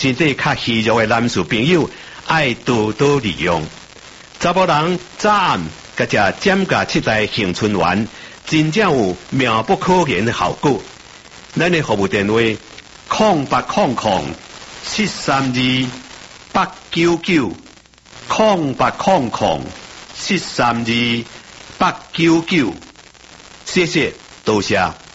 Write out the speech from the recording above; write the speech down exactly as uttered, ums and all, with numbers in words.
身体较虚弱的男士朋友，爱多多利用。查甫人早暗甲食减价七代杏春丸，真正有妙不可言的效果。咱的服务电话：空八空空七三二八九九，空八空空七三二八九九。谢谢，多谢。